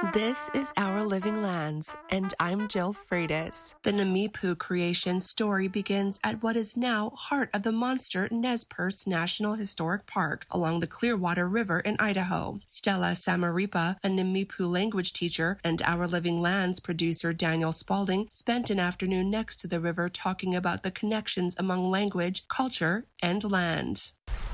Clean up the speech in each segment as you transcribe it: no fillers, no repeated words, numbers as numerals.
This is Our Living Lands, and I'm Jill Freitas. The Namipu creation story begins at what is now heart of the monster Nez Perce National Historic Park along the Clearwater River in Idaho. Stella Samaripa, a Namipu language teacher, and Our Living Lands producer Daniel Spalding spent an afternoon next to the river talking about the connections among language, culture, and land.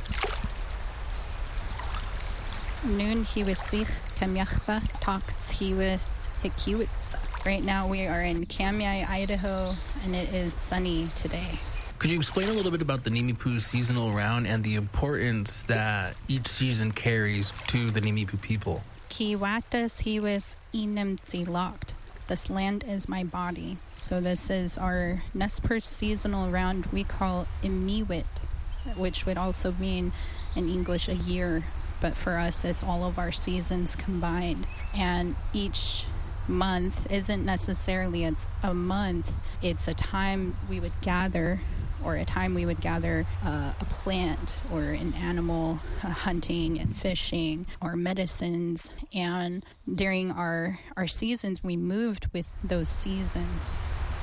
Noon hiwasich kamyachba talks hiwas hikiwitza. Right now we are in Kamiah, Idaho, and it is sunny today. Could you explain a little bit about the Namipu seasonal round and the importance that each season carries to the Namipu people? Kiwatas hiwas inemtzilokt. This land is my body. So this is our Nez Perce seasonal round we call imiwit, which would also mean in English a year. But for us, it's all of our seasons combined. And each month isn't necessarily it's a month. It's a time we would gather, or a time we would gather a plant or an animal, hunting and fishing, or medicines. And during our seasons, we moved with those seasons.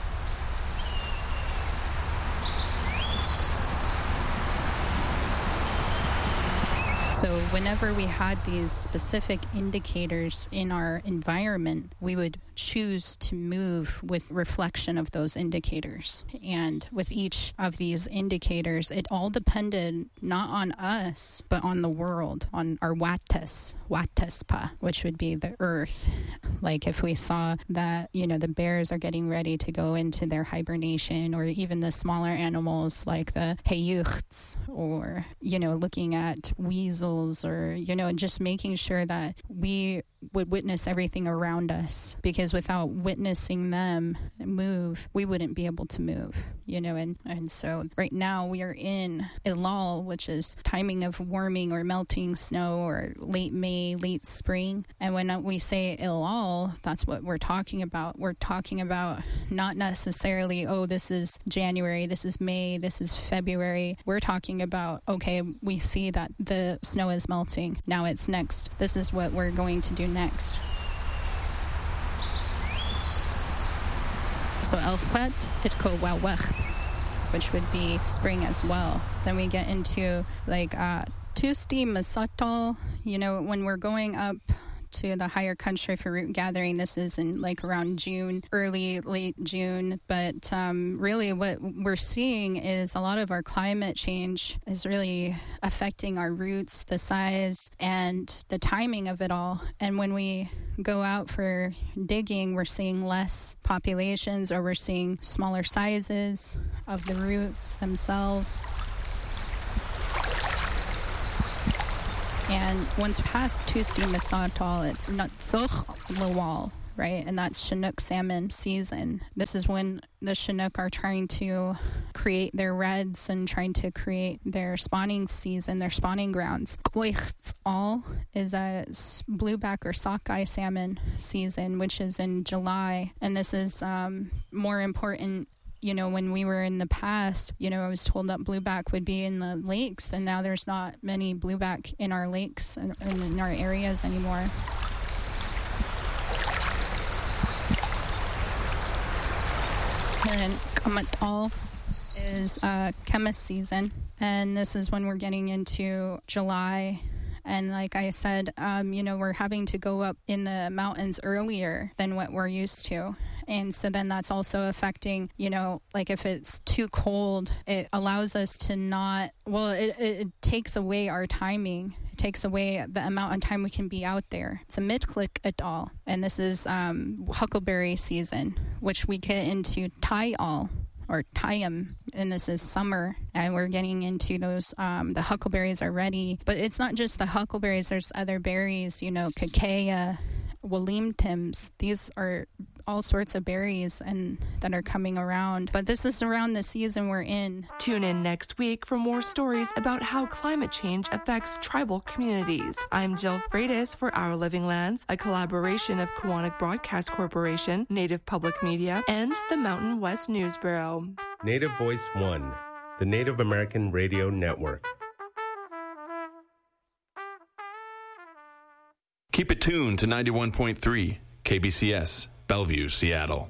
So whenever we had these specific indicators in our environment, we would choose to move with reflection of those indicators. And with each of these indicators, it all depended not on us, but on the world, on our Watespa, which would be the earth. Like if we saw that, the bears are getting ready to go into their hibernation, or even the smaller animals like the heyuchts, or, looking at weasels, or, just making sure that we would witness everything around us, because without witnessing them move, we wouldn't be able to move, and so right now we are in Ilal, which is timing of warming or melting snow, or late May, late spring. And when we say Ilal, that's what we're talking about. We're talking about not necessarily, this is January, this is May, this is February. We're talking about, okay, we see that the snow is melting. Now it's next. This is what we're going to do next. So Elfwet Itko Wawech, which would be spring as well. Then we get into Tusti Masatol, when we're going up to the higher country for root gathering. This is in around June, late June. But really what we're seeing is a lot of our climate change is really affecting our roots, the size, and the timing of it all. And when we go out for digging, we're seeing less populations, or we're seeing smaller sizes of the roots themselves. And once past Tusti Masatol, it's Nutzuch Lawal, right? And that's Chinook salmon season. This is when the Chinook are trying to create their reds and trying to create their spawning season, their spawning grounds. All is a blueback or sockeye salmon season, which is in July. And this is more important. When we were in the past, I was told that blueback would be in the lakes, and now there's not many blueback in our lakes and in our areas anymore. And Kamatal is Kemis season, and this is when we're getting into July. And like I said, we're having to go up in the mountains earlier than what we're used to. And so then that's also affecting, if it's too cold, it allows us to not, it takes away our timing. It takes away the amount of time we can be out there. It's a mid-click at all. And this is huckleberry season, which we get into Tayal, or Tayam, and this is summer, and we're getting into those, the huckleberries are ready. But it's not just the huckleberries, there's other berries, cacao, Williamtons. These are all sorts of berries and that are coming around. But this is around the season we're in. Tune in next week for more stories about how climate change affects tribal communities. I'm Jill Freitas for Our Living Lands, a collaboration of Koahnic Broadcast Corporation, Native Public Media, and the Mountain West News Bureau. Native Voice One, the Native American Radio Network. Keep it tuned to 91.3 KBCS, Bellevue, Seattle.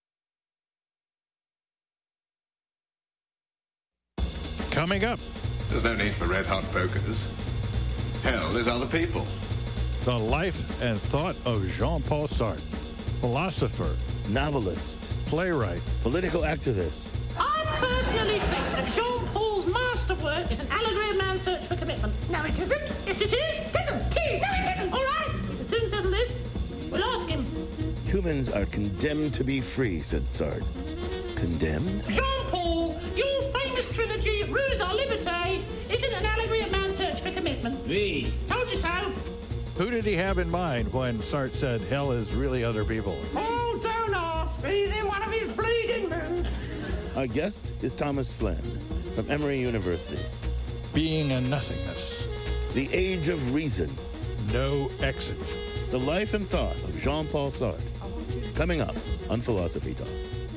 Coming up, there's no need for red-hot pokers. Hell is other people. the life and thought of Jean-Paul Sartre, philosopher, novelist, playwright, political activist. I personally think that Jean-Paul's masterwork is an allegory of man's search for commitment. No, it isn't. Yes, it is. It isn't. It is. No, it isn't. All right. We can soon settle this. We'll ask him. Humans are condemned to be free, said Sartre. Condemned? Jean-Paul, your famous trilogy, Ruse à Liberté, isn't an allegory of man's search for commitment. Me. Told you so. Who did he have in mind when Sartre said hell is really other people? Oh, don't ask. He's in one of his bleeding moods. Our guest is Thomas Flynn from Emory University. Being a nothingness. The Age of Reason. No exit. The life and thought of Jean-Paul Sartre. Coming up on Philosophy Talk.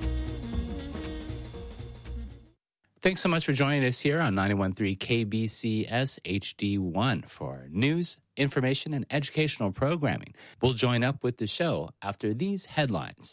Thanks so much for joining us here on 91.3 KBCS HD1 for news, information, and educational programming. We'll join up with the show after these headlines.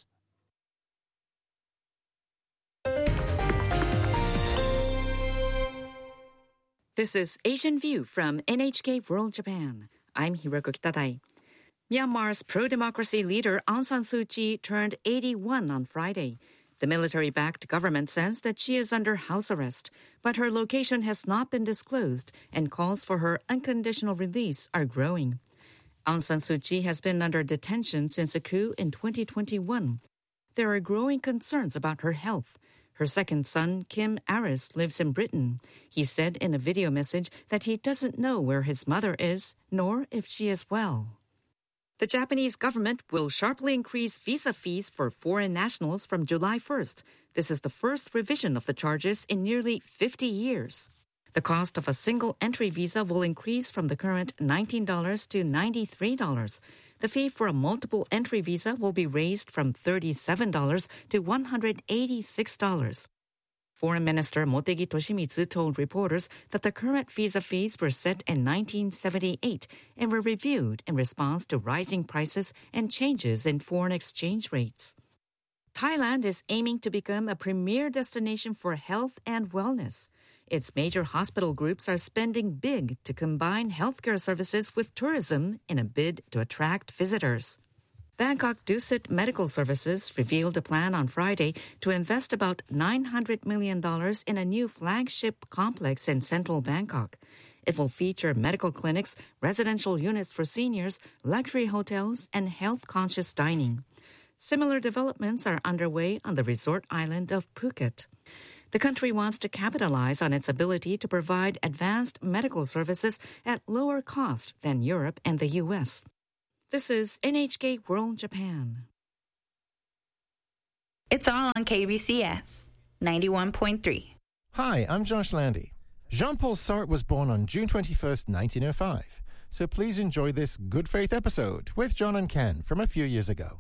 This is Asian View from NHK World Japan. I'm Hiroko Kitadai. Myanmar's pro-democracy leader Aung San Suu Kyi turned 81 on Friday. The military-backed government says that she is under house arrest, but her location has not been disclosed and calls for her unconditional release are growing. Aung San Suu Kyi has been under detention since a coup in 2021. There are growing concerns about her health. Her second son, Kim Aris, lives in Britain. He said in a video message that he doesn't know where his mother is, nor if she is well. The Japanese government will sharply increase visa fees for foreign nationals from July 1st. This is the first revision of the charges in nearly 50 years. The cost of a single entry visa will increase from the current $19 to $93. The fee for a multiple entry visa will be raised from $37 to $186. Foreign Minister Motegi Toshimitsu told reporters that the current visa fees were set in 1978 and were reviewed in response to rising prices and changes in foreign exchange rates. Thailand is aiming to become a premier destination for health and wellness. Its major hospital groups are spending big to combine healthcare services with tourism in a bid to attract visitors. Bangkok Dusit Medical Services revealed a plan on Friday to invest about $900 million in a new flagship complex in central Bangkok. It will feature medical clinics, residential units for seniors, luxury hotels, and health-conscious dining. Similar developments are underway on the resort island of Phuket. The country wants to capitalize on its ability to provide advanced medical services at lower cost than Europe and the U.S. This is NHK World Japan. It's all on KBCS 91.3. Hi, I'm Josh Landy. Jean-Paul Sartre was born on June 21st, 1905. So please enjoy this good faith episode with John and Ken from a few years ago.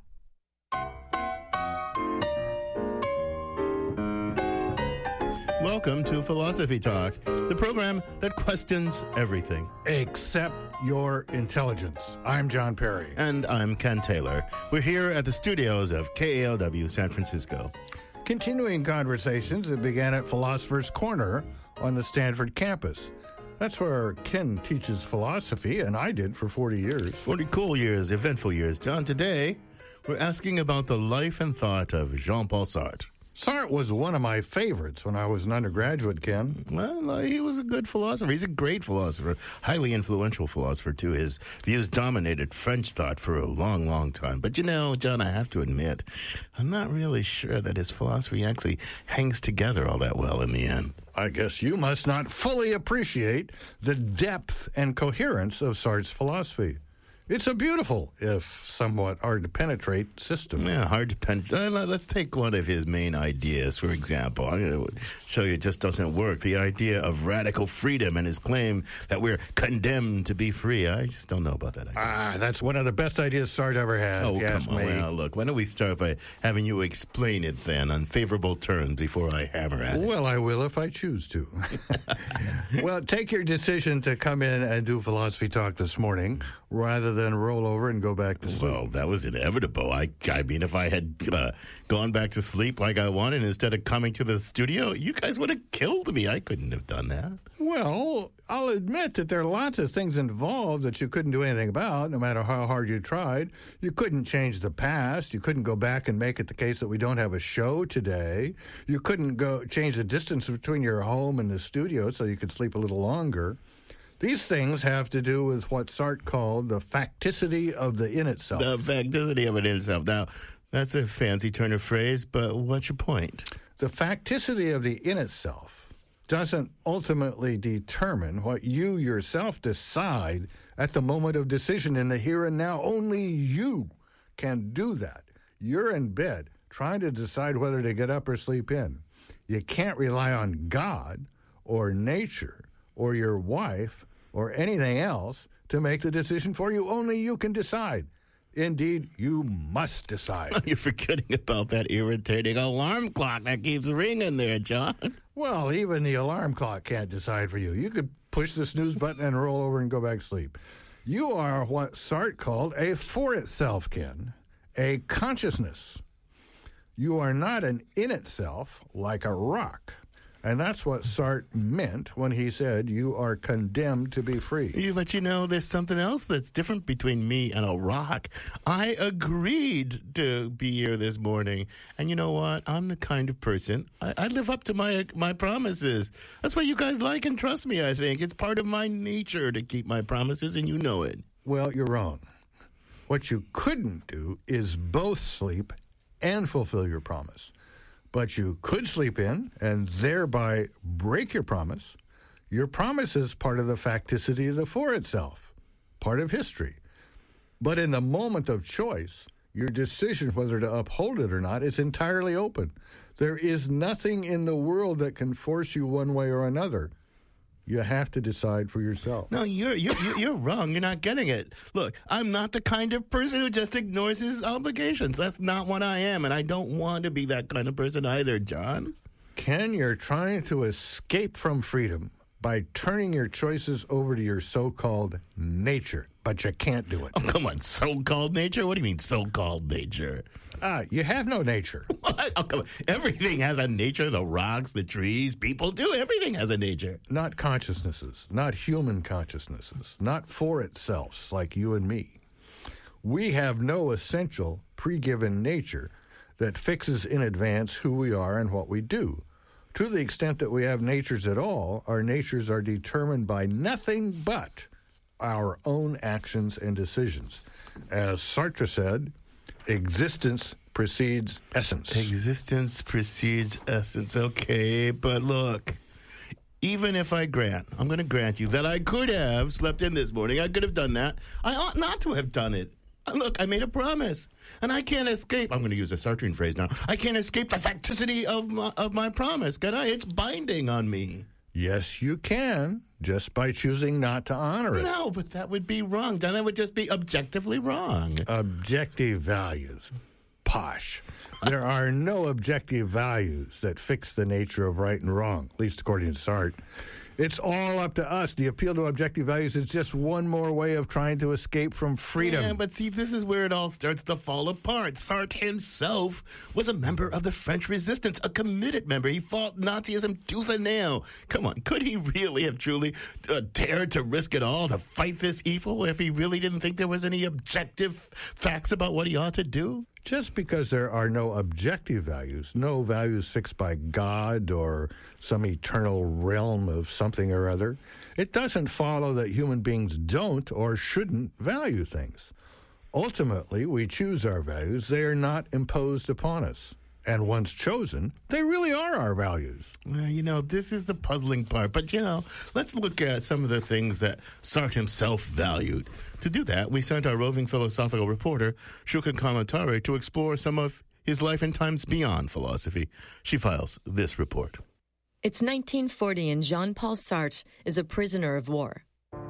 Welcome to Philosophy Talk, the program that questions everything. Except your intelligence. I'm John Perry. And I'm Ken Taylor. We're here at the studios of KALW San Francisco. Continuing conversations that began at Philosopher's Corner on the Stanford campus. That's where Ken teaches philosophy, and I did for 40 years. 40 cool years, eventful years. John, today we're asking about the life and thought of Jean-Paul Sartre. Sartre was one of my favorites when I was an undergraduate, Ken. Well, he was a good philosopher. He's a great philosopher, highly influential philosopher, too. His views dominated French thought for a long, long time. But, you know, John, I have to admit, I'm not really sure that his philosophy actually hangs together all that well in the end. I guess you must not fully appreciate the depth and coherence of Sartre's philosophy. It's a beautiful, if somewhat hard-to-penetrate system. Yeah, hard to penetrate. Let's take one of his main ideas, for example. I'm going to show you it just doesn't work. The idea of radical freedom and his claim that we're condemned to be free. I just don't know about that idea. That's one of the best ideas Sartre ever had. Oh, come on. Well, look, why don't we start by having you explain it then on favorable terms before I hammer at it? Well, I will if I choose to. Well, take your decision to come in and do Philosophy Talk this morning rather then roll over and go back to sleep. Well, that was inevitable. I mean, if I had gone back to sleep like I wanted instead of coming to the studio, you guys would have killed me. I couldn't have done that. Well, I'll admit that there are lots of things involved that you couldn't do anything about, no matter how hard you tried. You couldn't change the past. You couldn't go back and make it the case that we don't have a show today. You couldn't go change the distance between your home and the studio so you could sleep a little longer. These things have to do with what Sartre called the facticity of the in itself. The facticity of it in itself. Now, that's a fancy turn of phrase, but what's your point? The facticity of the in itself doesn't ultimately determine what you yourself decide at the moment of decision in the here and now. Only you can do that. You're in bed trying to decide whether to get up or sleep in. You can't rely on God or nature or your wife or anything else to make the decision for you. Only you can decide. Indeed, you must decide. You're forgetting about that irritating alarm clock that keeps ringing there, John. Well, even the alarm clock can't decide for you. You could push the snooze button and roll over and go back to sleep. You are what Sartre called a for itself, Ken, a consciousness. You are not an in itself like a rock. And that's what Sartre meant when he said you are condemned to be free. Yeah, but you know, there's something else that's different between me and a rock. I agreed to be here this morning. And you know what? I'm the kind of person, I live up to my promises. That's why you guys like and trust me, I think. It's part of my nature to keep my promises, and you know it. Well, you're wrong. What you couldn't do is both sleep and fulfill your promise. But you could sleep in and thereby break your promise. Your promise is part of the facticity of the for itself, part of history. But in the moment of choice, your decision whether to uphold it or not is entirely open. There is nothing in the world that can force you one way or another. You have to decide for yourself. No, you're wrong. You're not getting it. Look, I'm not the kind of person who just ignores his obligations. That's not what I am, and I don't want to be that kind of person either, John. Ken, you're trying to escape from freedom by turning your choices over to your so-called nature, but you can't do it. Oh, come on, so-called nature? What do you mean, so-called nature? You have no nature. What? Oh, come on. Everything has a nature. The rocks, the trees, people do. Everything has a nature. Not consciousnesses, not human consciousnesses, not for itself like you and me. We have no essential pre-given nature that fixes in advance who we are and what we do. To the extent that we have natures at all, our natures are determined by nothing but our own actions and decisions. As Sartre said, existence precedes essence. Existence precedes essence. Okay, but look, even if I'm going to grant you that I could have slept in this morning, I could have done that. I ought not to have done it. Look, I made a promise, and I can't escape. I'm going to use a Sartrean phrase now. I can't escape the facticity of my promise, can I? It's binding on me. Yes, you can, just by choosing not to honor it. No, but that would be wrong. Then it would just be objectively wrong. Objective values. Posh. There are no objective values that fix the nature of right and wrong, at least according to Sartre. It's all up to us. The appeal to objective values is just one more way of trying to escape from freedom. Yeah, but see, this is where it all starts to fall apart. Sartre himself was a member of the French Resistance, a committed member. He fought Nazism tooth and nail. Come on, could he really have truly dared to risk it all to fight this evil if he really didn't think there was any objective facts about what he ought to do? Just because there are no objective values, no values fixed by God or some eternal realm of something or other, it doesn't follow that human beings don't or shouldn't value things. Ultimately, we choose our values. They are not imposed upon us. And once chosen, they really are our values. Well, you know, this is the puzzling part. But, you know, let's look at some of the things that Sartre himself valued. To do that, we sent our roving philosophical reporter, Shuka Kamatari, to explore some of his life and times beyond philosophy. She files this report. It's 1940 and Jean-Paul Sartre is a prisoner of war.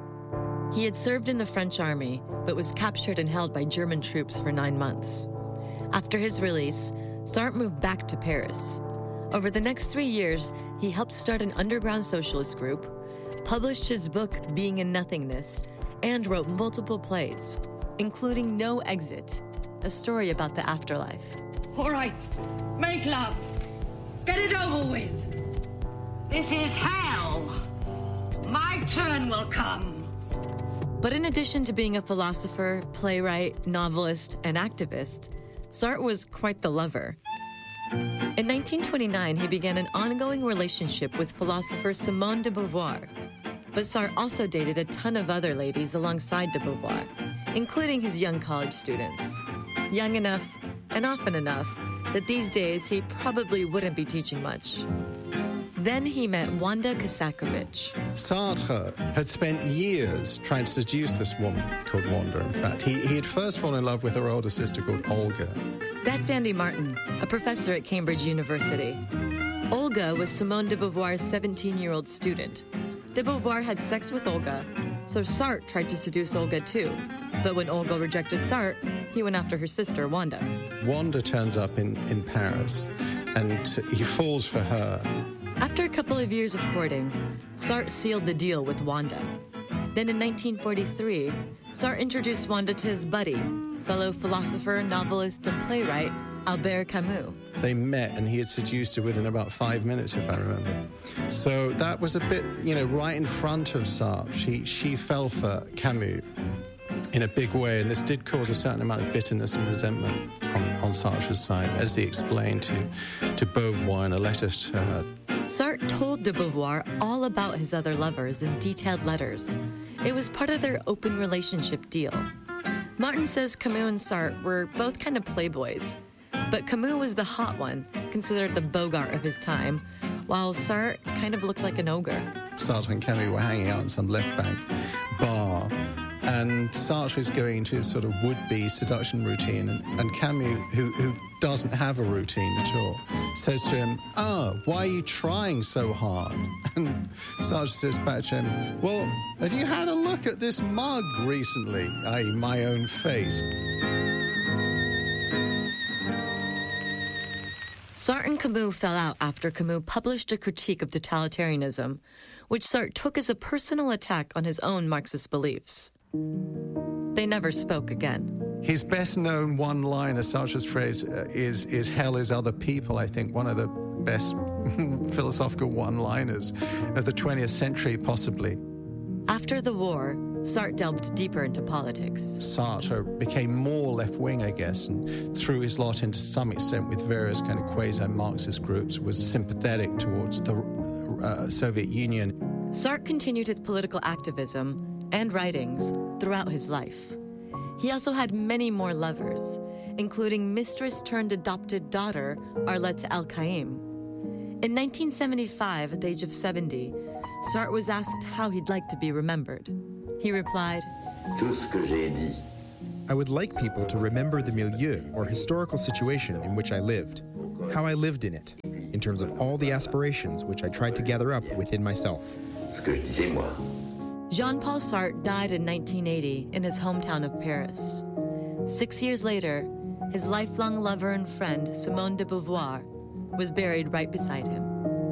He had served in the French army, but was captured and held by German troops for 9 months. After his release, Sartre moved back to Paris. Over the next 3 years, he helped start an underground socialist group, published his book, Being in Nothingness, and wrote multiple plays. including No Exit, a story about the afterlife. All right, make love. Get it over with. This is hell. My turn will come. But in addition to being a philosopher, playwright, novelist, and activist, Sartre was quite the lover. In 1929, he began an ongoing relationship with philosopher Simone de Beauvoir. But Sartre also dated a ton of other ladies alongside de Beauvoir, including his young college students. Young enough and often enough that these days he probably wouldn't be teaching much. Then he met Wanda Kasakovich. Sartre had spent years trying to seduce this woman called Wanda. In fact, he had first fallen in love with her older sister called Olga. That's Andy Martin, a professor at Cambridge University. Olga was Simone de Beauvoir's 17-year-old student. De Beauvoir had sex with Olga, so Sartre tried to seduce Olga too. But when Olga rejected Sartre, he went after her sister, Wanda. Wanda turns up in Paris, and he falls for her. After a couple of years of courting, Sartre sealed the deal with Wanda. Then in 1943, Sartre introduced Wanda to his buddy, fellow philosopher, novelist, and playwright, Albert Camus. They met, and he had seduced her within about 5 minutes, if I remember. So that was a bit, right in front of Sartre. She fell for Camus in a big way, and this did cause a certain amount of bitterness and resentment on Sartre's side, as he explained to Beauvoir in a letter to her. Sartre told de Beauvoir all about his other lovers in detailed letters. It was part of their open relationship deal. Martin says Camus and Sartre were both kind of playboys, but Camus was the hot one, considered the Bogart of his time, while Sartre kind of looked like an ogre. Sartre and Camus were hanging out in some left bank bar, and Sartre was going into his sort of would-be seduction routine, and Camus, who doesn't have a routine at all, says to him, why are you trying so hard? And Sartre says back to him, well, have you had a look at this mug recently? I.e., my own face. Sartre and Camus fell out after Camus published a critique of totalitarianism, which Sartre took as a personal attack on his own Marxist beliefs. They never spoke again. His best-known one-liner, Sartre's phrase, is hell is other people, I think, one of the best philosophical one-liners of the 20th century, possibly. After the war, Sartre delved deeper into politics. Sartre became more left-wing, I guess, and threw his lot into some extent with various kind of quasi-Marxist groups, was sympathetic towards the Soviet Union. Sartre continued his political activism and writings throughout his life. He also had many more lovers, including mistress-turned-adopted daughter Arlette El-Kaim. In 1975, at the age of 70, Sartre was asked how he'd like to be remembered. He replied, Tout ce que j'ai dit. I would like people to remember the milieu or historical situation in which I lived, how I lived in it, in terms of all the aspirations which I tried to gather up within myself. Ce que je disais moi. Jean-Paul Sartre died in 1980 in his hometown of Paris. 6 years later, his lifelong lover and friend, Simone de Beauvoir, was buried right beside him.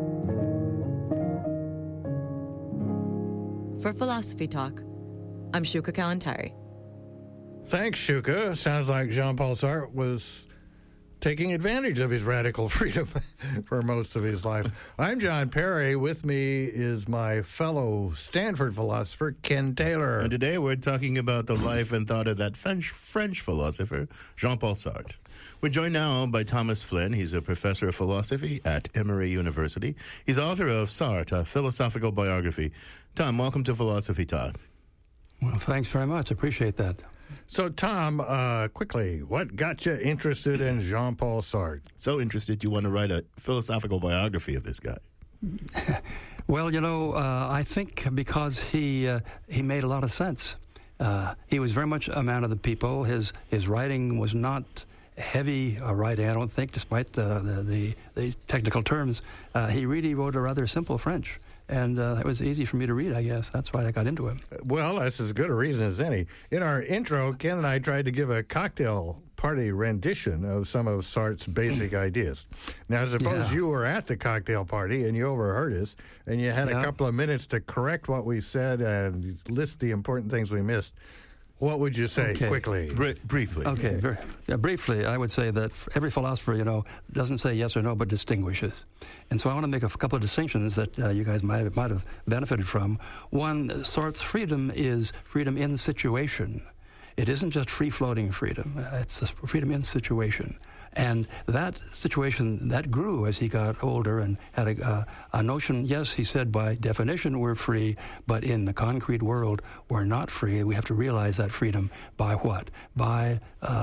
For Philosophy Talk, I'm Shuka Kalantari. Thanks, Shuka. Sounds like Jean-Paul Sartre was taking advantage of his radical freedom for most of his life. I'm John Perry. With me is my fellow Stanford philosopher, Ken Taylor. And today we're talking about the life and thought of that French philosopher, Jean-Paul Sartre. We're joined now by Thomas Flynn. He's a professor of philosophy at Emory University. He's author of Sartre, a philosophical biography. Tom, welcome to Philosophy Talk. Well, thanks very much. Appreciate that. So, Tom, quickly, what got you interested in Jean-Paul Sartre? So interested you want to write a philosophical biography of this guy. Well, I think because he made a lot of sense. He was very much a man of the people. His writing was not heavy writing, I don't think, despite the technical terms. He really wrote a rather simple French. And it was easy for me to read, I guess. That's why I got into him. Well, that's as good a reason as any. In our intro, Ken and I tried to give a cocktail party rendition of some of Sartre's basic ideas. Now, suppose you were at the cocktail party and you overheard us, and you had a couple of minutes to correct what we said and list the important things we missed. What would you say quickly? Briefly. Okay, briefly, I would say that every philosopher, doesn't say yes or no, but distinguishes. And so I want to make a couple of distinctions that you guys might have benefited from. One, Sartre's freedom is freedom in situation. It isn't just free-floating freedom. It's a freedom in situation. And that situation, that grew as he got older and had a notion, yes, he said, by definition we're free, but in the concrete world we're not free. We have to realize that freedom by what? By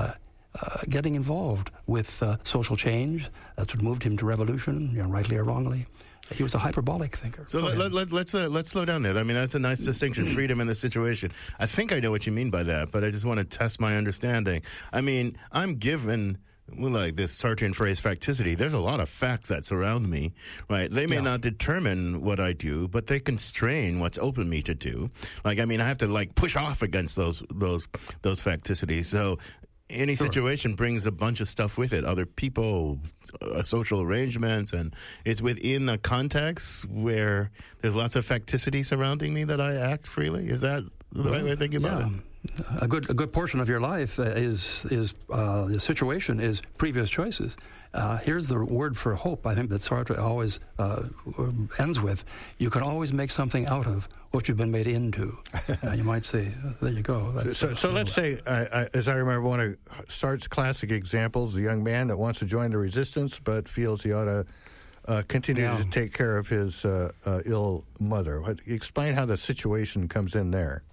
getting involved with social change. That's what moved him to revolution, rightly or wrongly. He was a hyperbolic thinker. So let's slow down there. I mean, that's a nice distinction, freedom in the situation. I think I know what you mean by that, but I just want to test my understanding. I mean, I'm given... like this Sartrean phrase, facticity, there's a lot of facts that surround me, right? They may not determine what I do, but they constrain what's open me to do. I have to push off against those facticities. So any situation brings a bunch of stuff with it, other people, social arrangements, and it's within a context where there's lots of facticity surrounding me that I act freely. Is that the right way of thinking about it? A good portion of your life is the situation is previous choices. Here's the word for hope. I think that Sartre always ends with: you can always make something out of what you've been made into. You might say, there you go. So let's say, as I remember, one of Sartre's classic examples, the young man that wants to join the resistance but feels he ought to continue to take care of his ill mother. Explain how the situation comes in there.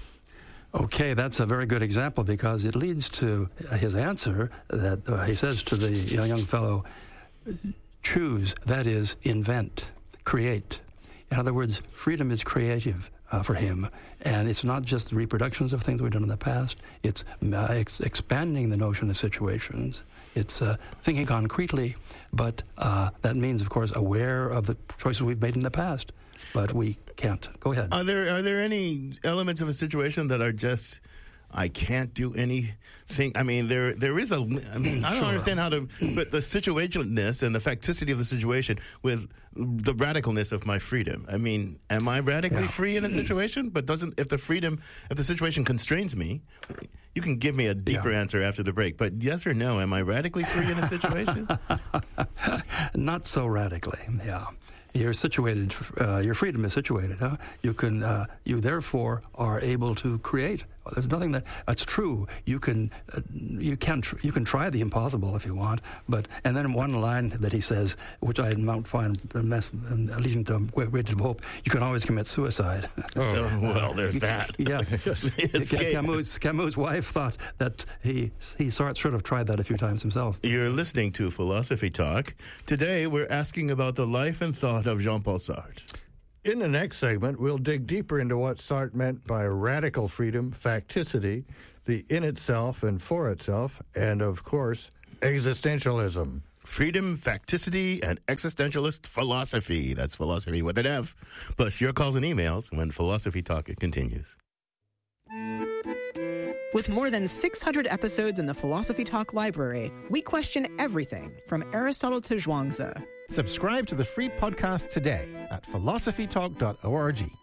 Okay, that's a very good example because it leads to his answer that he says to the young fellow, choose, that is, invent, create. In other words, freedom is creative for him, and it's not just the reproductions of things we've done in the past, it's expanding the notion of situations. It's thinking concretely, but that means, of course, aware of the choices we've made in the past. But we can't. Go ahead. Are there any elements of a situation that are just, I can't do anything? I mean, there is I don't understand how to put the situationness and the facticity of the situation with the radicalness of my freedom. I mean, am I radically free in a situation? But if the situation constrains me, you can give me a deeper answer after the break. But yes or no, am I radically free in a situation? Not so radically, You're situated. Your freedom is situated. You can. You therefore are able to create. There's nothing that's true. You can. You can try the impossible if you want. And then one line that he says, which I might find leading to great hope. You can always commit suicide. Oh well, there's that. Camus' wife thought that he sort of tried that a few times himself. You're listening to Philosophy Talk. Today we're asking about the life and thought of Jean-Paul Sartre. In the next segment, we'll dig deeper into what Sartre meant by radical freedom, facticity, the in itself and for itself, and, of course, existentialism. Freedom, facticity, and existentialist philosophy. That's philosophy with an F. Plus your calls and emails when Philosophy Talk continues. With more than 600 episodes in the Philosophy Talk library, we question everything from Aristotle to Zhuangzi. Subscribe to the free podcast today at philosophytalk.org.